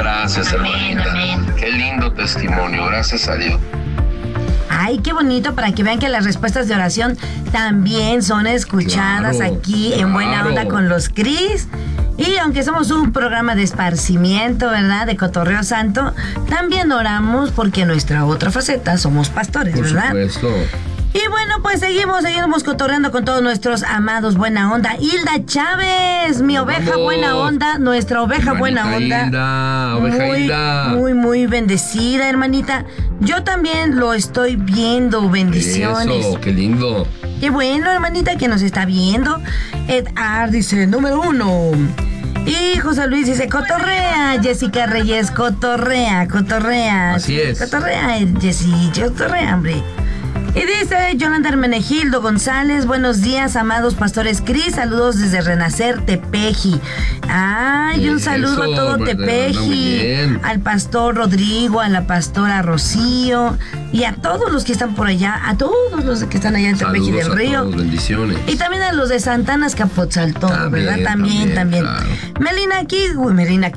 Gracias, hermanita. Qué lindo testimonio, gracias a Dios. Ay, qué bonito, para que vean que las respuestas de oración también son escuchadas aquí en Buena Onda con los Cris. Y aunque somos un programa de esparcimiento, ¿verdad? De cotorreo santo, también oramos porque nuestra otra faceta somos pastores, ¿verdad? Por supuesto. Y bueno, pues seguimos cotorreando con todos nuestros amados Buena Onda. Hilda Chávez, mi oveja Buena Onda, nuestra oveja Buena Onda. Hilda, oveja Hilda. Muy bendecida, hermanita. Yo también lo estoy viendo, bendiciones. Eso, qué lindo. Qué bueno, hermanita, que nos está viendo. Edar dice, número 1. Y José Luis dice, cotorrea, Jessica Reyes, cotorrea. Así es. Cotorrea, Jessy, cotorrea, hombre. Y dice Yolanda Hermenegildo González, buenos días, amados pastores Cris, saludos desde Renacer, Tepeji. Ay, un saludo a todo Tepeji, al pastor Rodrigo, a la pastora Rocío y a todos los que están por allá, a todos los que están allá en Tepeji del Río. Todos, bendiciones. Y también a los de Santana Escapotzaltón, ¿verdad? También. Claro. Melina Flores.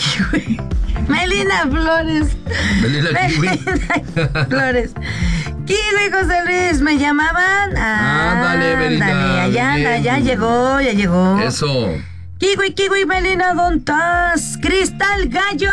Melina Flores. Kiwi, José Luis, ¿me llamaban? Dale, Melina. Ya llegó. Eso. Kiwi, Melina, ¿dónde estás? ¡Cristal Gallo!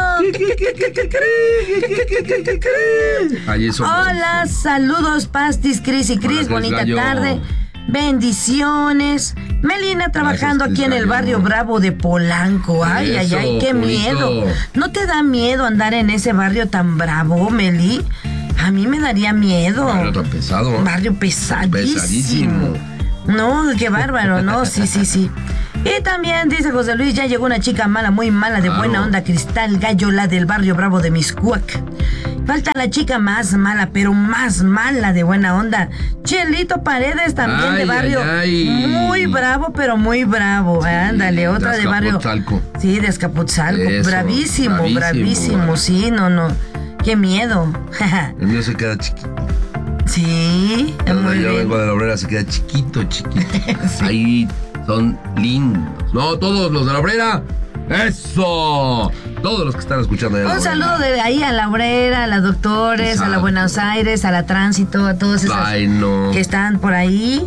Hola, saludos, Pastis, Cris y Cris, bonita tarde. Bendiciones. Melina trabajando aquí en el barrio Bravo de Polanco. Ay, qué miedo. ¿No te da miedo andar en ese barrio tan bravo, Meli? A mí me daría miedo. Barrio tan pesado. Barrio pesadísimo. No, qué bárbaro, ¿no? Sí. Y también dice José Luis, ya llegó una chica mala, muy mala, de Buena Onda, Cristal Gallo, la del barrio Bravo de Miscuac. Falta la chica más mala, pero más mala de Buena Onda. Chelito Paredes, también de barrio muy bravo, pero muy bravo. Ándale, otra de barrio. Sí, de Azcapotzalco. Bravísimo. Sí, no. ¡Qué miedo! El mío se queda chiquito. Sí, muy bien. Yo vengo de la Obrera, se queda chiquito. Sí. Ahí son lindos. No, todos los de la Obrera. ¡Eso! Todos los que están escuchando. Un saludo de ahí a la Obrera, a la Doctores, exacto, a la Buenos Aires, a la Tránsito, a todos esos que están por ahí.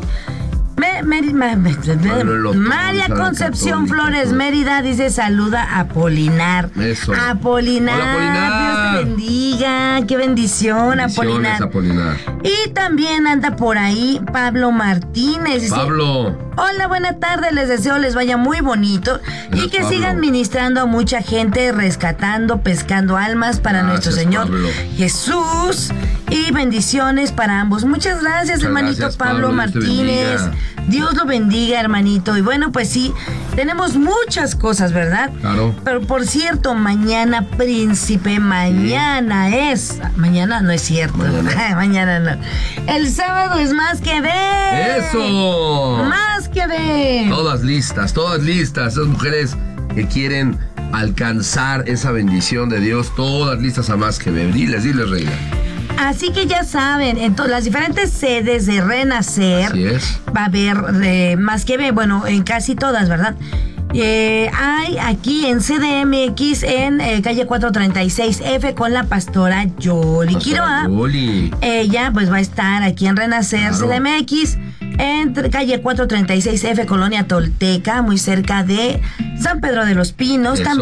María Concepción Flores Mérida dice, saluda a Polinar. Eso. Apolinar. Hola, Apolinar. Dios te bendiga. Qué bendición, Apolinar. Y también anda por ahí Pablo Martínez. Dice, Pablo. Hola, buena tarde, les deseo les vaya muy bonito. Gracias, y que Pablo sigan ministrando a mucha gente, rescatando, pescando almas para nuestro Señor Jesús. Y bendiciones para ambos. Muchas gracias, hermanito Pablo Martínez. Dios lo bendiga, hermanito. Y bueno, pues sí, tenemos muchas cosas, ¿verdad? Claro. Pero por cierto, mañana, príncipe, mañana no es cierto. Mañana no. El sábado es Más que Ver. ¡Eso! Más que Ver. Todas listas. Esas mujeres que quieren alcanzar esa bendición de Dios, todas listas a Más que Ver. Diles, reina. Así que ya saben, en las diferentes sedes de Renacer va a haber Más que Ver, bueno, en casi todas, ¿verdad? Hay aquí en CDMX en calle 436F con la pastora Yoli Quiroa. Ella pues va a estar aquí en Renacer, CDMX, en calle 436F, Colonia Tolteca, muy cerca de San Pedro de los Pinos. Eso.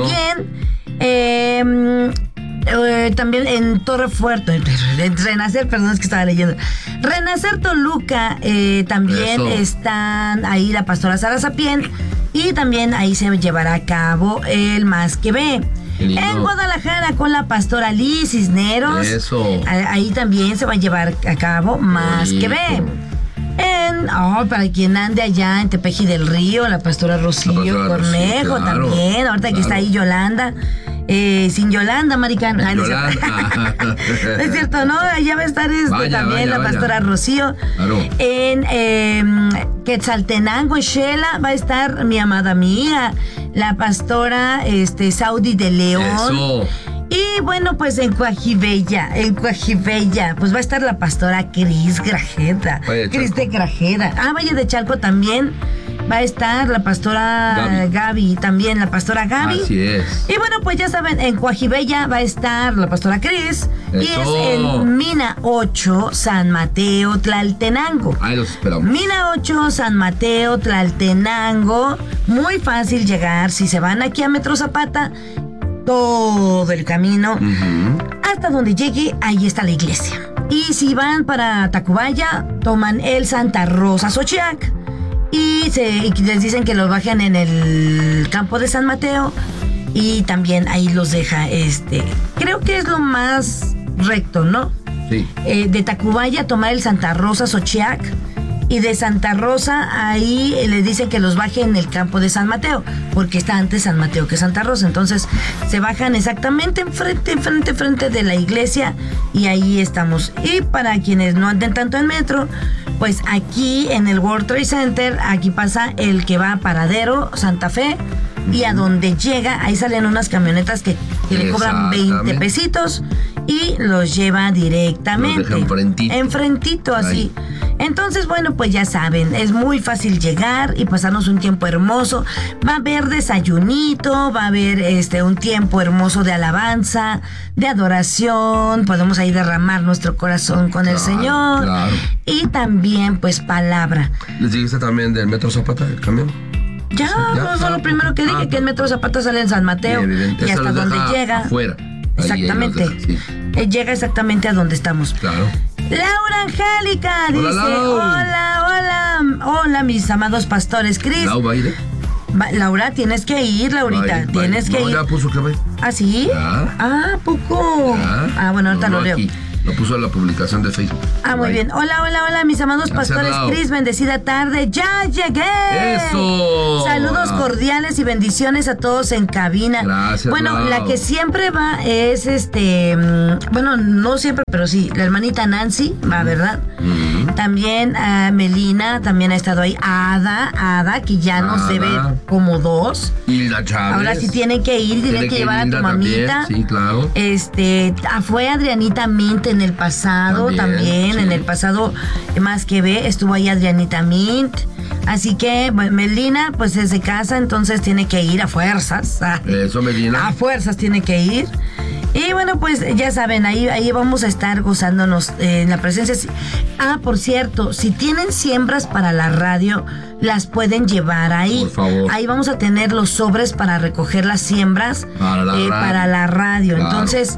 También en Torre Fuerte, Renacer, perdón, es que estaba leyendo. Renacer Toluca, también están ahí la pastora Sara Sapien, y también ahí se llevará a cabo el Más que Ver. En Guadalajara con la pastora Liz Cisneros. Ahí también se va a llevar a cabo Más que Ver. Para quien ande allá en Tepeji del Río, la pastora Rocío Cornejo, también, ahorita que está ahí Yolanda. Sin Yolanda, maricano. Es cierto, ¿no? Allá va a estar también la pastora Rocío. Claro. En Quetzaltenango, Shela, va a estar mi amada amiga, la pastora Saudi de León. Eso. Y bueno, pues en Coajibella, pues va a estar la pastora Cris Grajeda. Cris de Grajeda. Valle de Chalco también. va a estar la pastora Gaby, también la pastora Gaby. Así es. Y bueno, pues ya saben, en Coajibella va a estar la pastora Cris. Y es en Mina 8, San Mateo, Tlaltenango. Ahí los esperamos. Mina 8, San Mateo, Tlaltenango. Muy fácil llegar. Si se van aquí a Metro Zapata, todo el camino hasta donde llegue, ahí está la iglesia. Y si van para Tacubaya, toman el Santa Rosa Xochiac y les dicen que los bajen en el campo de San Mateo y también ahí los deja. Creo que es lo más recto, ¿no? Sí. De Tacubaya tomar el Santa Rosa Xochiac y de Santa Rosa ahí les dicen que los bajen en el campo de San Mateo, porque está antes San Mateo que Santa Rosa. Entonces se bajan exactamente enfrente de la iglesia y ahí estamos. Y para quienes no anden tanto en metro, pues aquí en el World Trade Center, aquí pasa el que va a Paradero, Santa Fe, y a donde llega, ahí salen unas camionetas que le cobran 20 pesitos y los lleva directamente. Los deja enfrentito. Enfrentito, así. Ahí. Entonces, bueno, pues ya saben, es muy fácil llegar y pasarnos un tiempo hermoso. Va a haber desayunito, va a haber un tiempo hermoso de alabanza, de adoración. Podemos ahí derramar nuestro corazón con el Señor. Claro. Y también, pues, palabra. ¿Les dijiste también del Metro Zapata, el camión? Ya, fue lo primero que dije, que el Metro Zapata sale en San Mateo y hasta donde llega. Afuera. Exactamente. Llega exactamente a donde estamos. Claro. Laura Angélica dice: hola, mis amados pastores. Cris. Laura, tienes que ir, Laurita. Tienes que ir. Ya puso que ve. ¿Ah, sí? Ya. ¿Poco? Ya. Bueno, ahorita lo leo. Aquí. Lo puso en la publicación de Facebook. Muy bien. Hola, mis amados pastores. Cris, bendecida tarde. ¡Ya llegué! ¡Eso! Saludos cordiales y bendiciones a todos en cabina. Gracias. Bueno, la que siempre va es bueno, no siempre, pero sí, la hermanita Nancy, va, ¿verdad? También Melina, también ha estado ahí. Ada, que ya nos debe como 2. Y la Chávez. Ahora sí tienen que ir, tienen que llevar a tu mamita. Sí, claro. Fue Adrianita Mint en el pasado, también sí. En el pasado, más que ve, estuvo ahí Adrianita Mint. Así que, bueno, Melina, pues es de casa, entonces tiene que ir a fuerzas. Eso, Melina. A fuerzas tiene que ir. Y bueno, pues ya saben, ahí vamos a estar gozándonos en la presencia. Por cierto, si tienen siembras para la radio, las pueden llevar ahí. Por favor. Ahí vamos a tener los sobres para recoger las siembras para la radio. Claro. Entonces,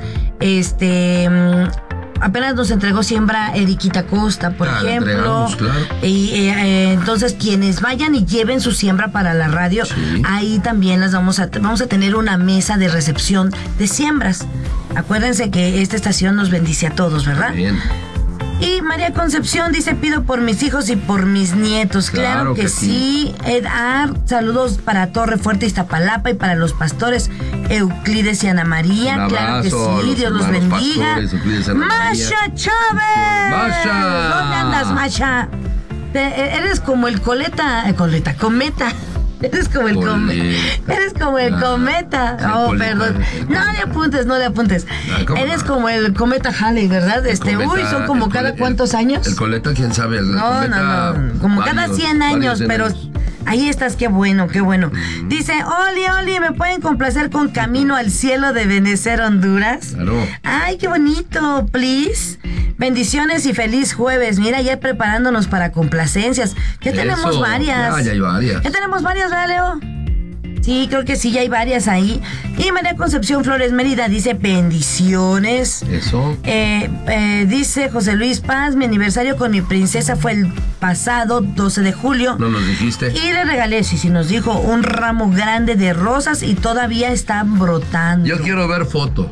apenas nos entregó siembra Eriquita Costa, por ejemplo. Claro. Y entonces quienes vayan y lleven su siembra para la radio, ahí también vamos a tener una mesa de recepción de siembras. Acuérdense que esta estación nos bendice a todos, ¿verdad? Bien. Y María Concepción dice: pido por mis hijos y por mis nietos. Claro que sí. Saludos para Torre Fuerte, Iztapalapa, y para los pastores Euclides y Ana María. Un claro que sí, Dios los bendiga. Masha Chávez. Masha. ¿Dónde andas, Masha? Eres como el cometa. Eres como el cometa. Perdón. No le apuntes. Eres como el cometa Halley, ¿verdad? Son como cada cuántos años. El coleta, quién sabe. No. Como cada 100 años, pero ahí estás, qué bueno. Dice: Oli, ¿me pueden complacer con Camino al Cielo de Benecer, Honduras? Claro. Ay, qué bonito, please. Bendiciones y feliz jueves. Mira, ya preparándonos para complacencias. Ya tenemos varias. Ya hay varias. Ya tenemos varias, ¿verdad, Leo? Sí, creo que sí, ya hay varias ahí. Y María Concepción Flores Mérida dice: bendiciones. Eso. Dice José Luis Paz: mi aniversario con mi princesa fue el pasado 12 de julio. ¿No nos dijiste? Y le regalé, sí nos dijo, un ramo grande de rosas y todavía están brotando. Yo quiero ver fotos.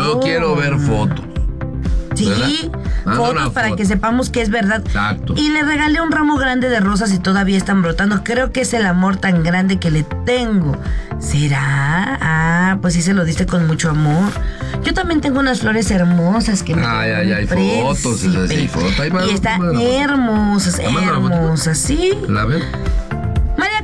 Sí, fotos para que sepamos que es verdad. Exacto. Y le regalé un ramo grande de rosas y todavía están brotando. Creo que es el amor tan grande que le tengo. ¿Será? Pues sí se lo diste con mucho amor. Yo también tengo unas flores hermosas que me... hay fotos. Y están hermosas, sí. ¿La ven? María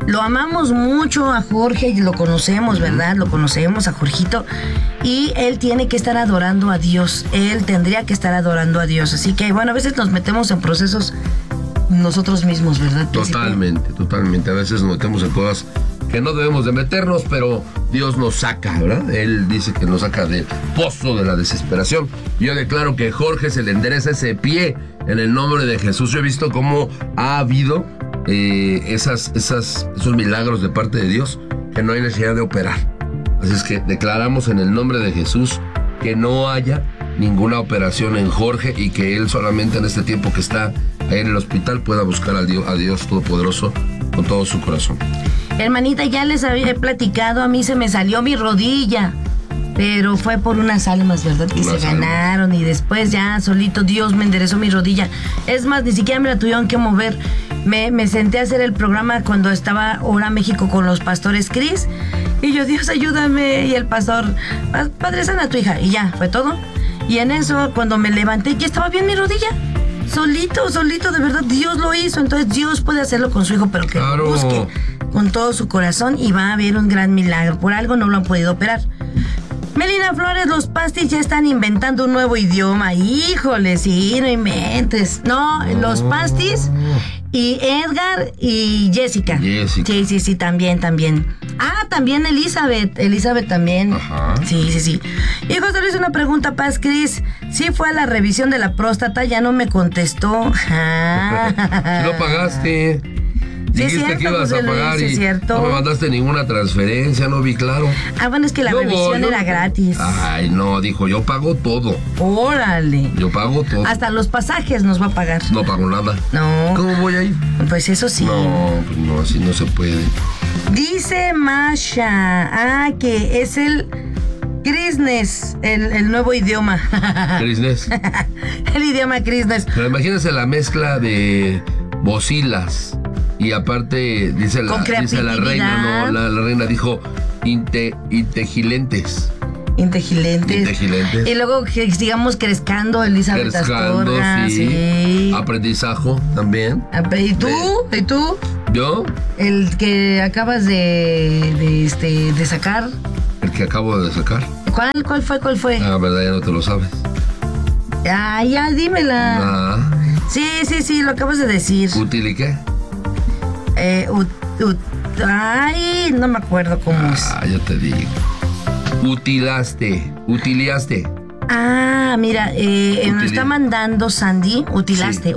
Lo amamos mucho a Jorge y lo conocemos, ¿verdad? Lo conocemos a Jorgito. Y él tiene que estar adorando a Dios. Él tendría que estar adorando a Dios. Así que, bueno, a veces nos metemos en procesos nosotros mismos, ¿verdad? Totalmente. A veces nos metemos en cosas que no debemos de meternos, pero Dios nos saca, ¿verdad? Él dice que nos saca del pozo de la desesperación. Yo declaro que Jorge se le endereza ese pie en el nombre de Jesús. Yo he visto cómo ha habido esos milagros de parte de Dios, que no hay necesidad de operar. Así es que declaramos en el nombre de Jesús que no haya ninguna operación en Jorge y que él solamente en este tiempo que está ahí en el hospital pueda buscar a Dios Todopoderoso con todo su corazón. Hermanita, ya les había platicado, a mí se me salió mi rodilla, pero fue por unas almas, ¿verdad? Que se ganaron y después ya solito Dios me enderezó mi rodilla. Es más, ni siquiera me la tuvieron que mover. Me senté a hacer el programa cuando estaba Hora México con los pastores Cris y yo, Dios, ayúdame, y el pastor, Padre, sana a tu hija, y ya, fue todo. Y en eso, cuando me levanté, ya estaba bien mi rodilla. Solito, de verdad, Dios lo hizo. Entonces Dios puede hacerlo con su hijo, pero que lo busque con todo su corazón y va a haber un gran milagro. Por algo no lo han podido operar. Melina Flores, los pastis ya están inventando un nuevo idioma. Híjole, sí, no inventes. No, los pastis y Edgar y Jessica. Sí, también. Ah, también Elizabeth también. Ajá. Sí. Y José Luis, una pregunta, Paz Cris. Sí fue a la revisión de la próstata, ya no me contestó. ¿Sí lo pagaste? Sí, dijiste cierto, que ibas a pagar sí, y cierto. no me mandaste ninguna transferencia, no vi claro. Ah, bueno, es que la revisión era gratis. Ay, no, dijo, yo pago todo. Órale. Yo pago todo. Hasta los pasajes nos va a pagar. No pago nada. No. ¿Cómo voy ahí? Pues eso sí. No, pues no, así no se puede. Dice Masha, que es el Crisnes, el nuevo idioma. Crisnes. El idioma Crisnes. Pero imagínense la mezcla de bocilas. Y aparte, dice la reina, la reina dijo integilentes. Y luego que sigamos crezcando, Elizabeth Astorga. Sí. Aprendizaje también. ¿Y tú? ¿Y tú? ¿Yo? El que acabas de sacar. El que acabo de sacar. ¿Cuál fue? Ah, verdad, ya no te lo sabes. Ah, ya, dímela. Ah. Sí, lo acabas de decir. ¿Útil y qué? Ay, no me acuerdo cómo es. Ah, yo te digo. Utiliaste. Ah, mira, nos está mandando Sandy. Utilaste.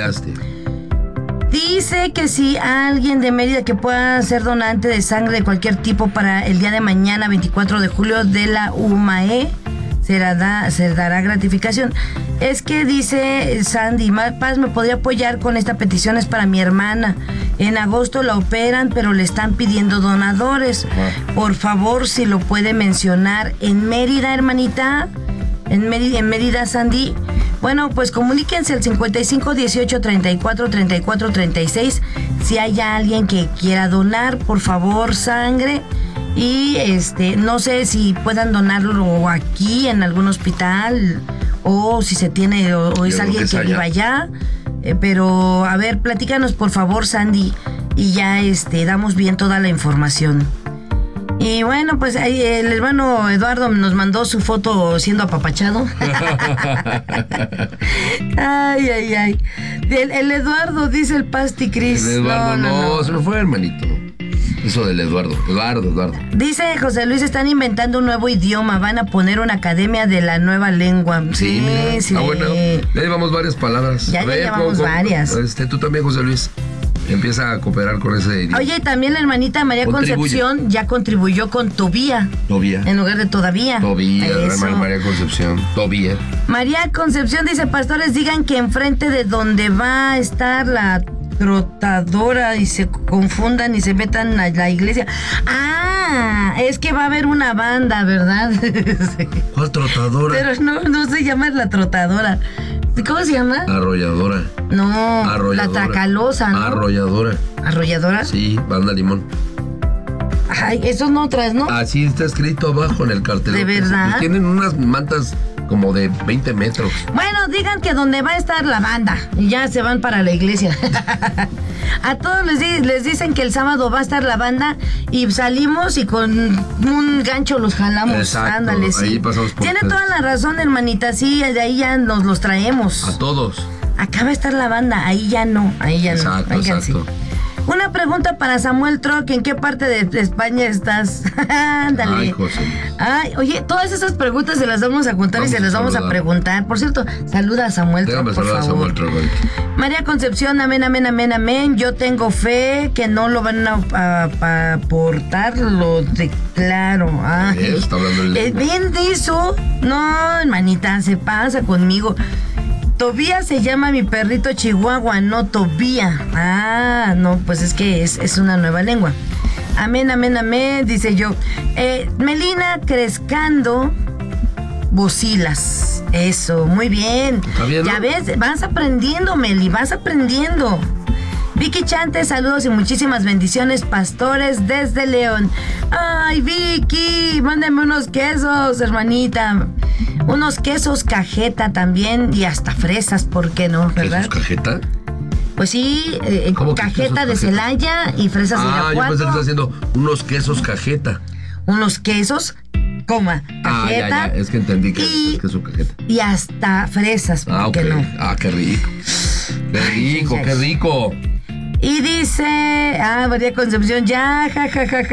Dice que si alguien de Mérida que pueda ser donante de sangre de cualquier tipo para el día de mañana, 24 de julio, de la UMAE, se dará gratificación. Es que dice Sandy, Paz, ¿me podría apoyar con esta petición? Es para mi hermana. En agosto la operan, pero le están pidiendo donadores. Por favor, si lo puede mencionar. En Mérida, hermanita. En Mérida, Sandy. Bueno, pues comuníquense al 55 18 34 34 36. Si hay alguien que quiera donar, por favor, sangre. Y no sé si puedan donarlo aquí en algún hospital o si se tiene o es alguien que viva allá. Pero a ver, platícanos por favor, Sandy, y ya damos bien toda la información. Y bueno, pues ahí el hermano Eduardo nos mandó su foto siendo apapachado. Ay. El Eduardo, dice el Pasti Cris. El Eduardo no, se me fue, hermanito. Eso del Eduardo. Dice José Luis, están inventando un nuevo idioma, van a poner una academia de la nueva lengua. Sí. Ah, bueno, ya llevamos varias palabras. Ya llevamos varias. Tú también, José Luis, empieza a cooperar con ese idioma. Oye, también la hermanita María Concepción ya contribuyó con Tobía. En lugar de todavía. María Concepción. Tobía. María Concepción dice, pastores, digan que enfrente de donde va a estar la trotadora y se confundan y se metan a la iglesia. Ah, es que va a haber una banda, ¿verdad? ¿Cuál trotadora? Pero no se llama la trotadora. ¿Cómo se llama? Arrolladora. No, Arrolladora. La Tracalosa, ¿no? ¿Arrolladora? Sí, banda Limón. Ay, esos no otras, ¿no? Así está escrito abajo en el cartel. ¿De verdad? Pues tienen unas mantas como de 20 metros. Bueno, digan que donde va a estar la banda y ya se van para la iglesia. A todos les dicen que el sábado va a estar la banda y salimos y con un gancho los jalamos. Exacto, ándale, sí. Ahí pasamos por Tiene ustedes. toda la razón, hermanita, sí, de ahí ya nos los traemos. A todos. Acá va a estar la banda, ahí ya no, Exacto, no. Oigan, exacto. sí. Una pregunta para Samuel Troc, ¿en qué parte de España estás? Ándale. Ay, José. Ay, oye, todas esas preguntas se las vamos a contar y se las vamos a preguntar. Por cierto, saluda a Samuel Troc, por favor. Samuel Troc. María Concepción, amén, amén, amén, amén. Yo tengo fe que no lo van a aportar, lo declaro. Ay, Está hablando el lengua. ¿Ven de eso? No, hermanita, se pasa conmigo. Tobías se llama mi perrito chihuahua, no Tobía. Ah, no, pues es que es una nueva lengua. Amén, amén, amén, dice yo. Melina Crescando Bocilas. Eso, muy bien. ¿Está bien, no? Ya ves, vas aprendiendo, Meli, vas aprendiendo. Vicky Chante, saludos y muchísimas bendiciones, pastores desde León. Ay, Vicky, mándame unos quesos, hermanita. Unos quesos cajeta también y hasta fresas, ¿por qué no? ¿Verdad? ¿Quesos cajeta? Pues sí, ¿Cómo que cajeta quesos de cajeta? Celaya y fresas de Yo Irapuato. pensé que estás haciendo unos quesos cajeta. Unos quesos, cajeta. Ya, es que entendí que y, es queso cajeta. Y hasta fresas, ¿por qué no? Qué rico. Qué rico, qué rico. Y dice, María Concepción, ya, ja.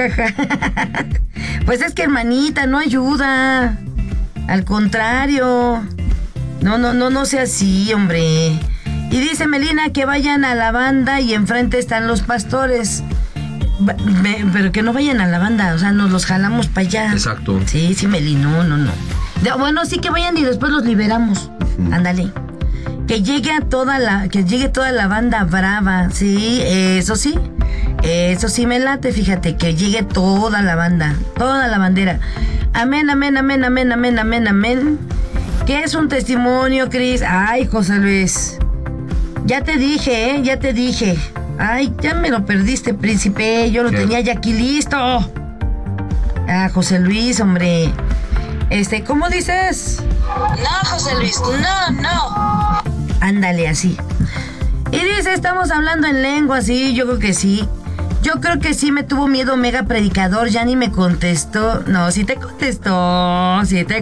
Pues es que, hermanita, no ayuda. Al contrario. No sea así, hombre. Y dice Melina que vayan a la banda y enfrente están los pastores. Pero que no vayan a la banda, o sea, nos los jalamos para allá. Exacto. Sí, Melina, no. Bueno, sí que vayan y después los liberamos. Ándale. Que llegue toda la banda brava, sí, eso sí me late, fíjate, que llegue toda la banda, toda la bandera. Amén, amén, amén, amén, amén, amén, amén. ¿Qué es un testimonio, Cris? Ay, José Luis, ya te dije. Ay, ya me lo perdiste, príncipe, yo lo tenía ya aquí listo. José Luis, hombre. ¿Cómo dices? No, José Luis, no. Ándale, así. Y dice, estamos hablando en lengua, sí, yo creo que sí. Yo creo que sí me tuvo miedo Mega Predicador, ya ni me contestó. No, sí te contestó,